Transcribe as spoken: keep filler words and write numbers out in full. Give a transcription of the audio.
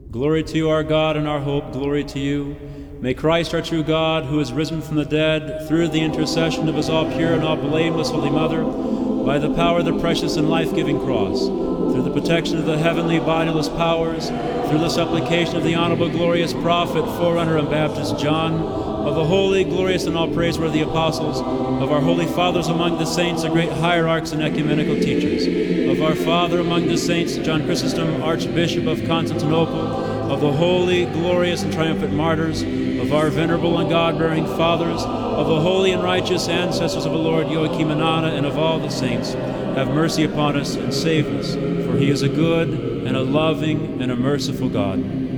Glory to you, our God and our hope, glory to you. May Christ, our true God, who is risen from the dead, through the intercession of his all-pure and all-blameless Holy Mother, by the power of the precious and life-giving cross, through the protection of the heavenly bodiless powers, through the supplication of the honorable, glorious prophet, forerunner, and Baptist John, of the holy, glorious, and all-praiseworthy apostles, of our holy fathers among the saints, the great hierarchs and ecumenical teachers, of our father among the saints, John Chrysostom, Archbishop of Constantinople, of the holy, glorious, and triumphant martyrs, of our venerable and God-bearing fathers, of the holy and righteous ancestors of the Lord Joachim and Anna, and of all the saints, have mercy upon us and save us, for he is a good and a loving and a merciful God.